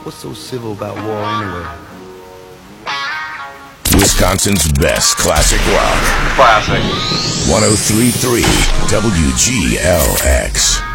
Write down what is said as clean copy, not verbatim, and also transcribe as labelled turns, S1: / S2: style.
S1: What's so civil about war anyway?
S2: Wisconsin's best classic rock.
S3: Classic.
S2: 103.3 WGLX.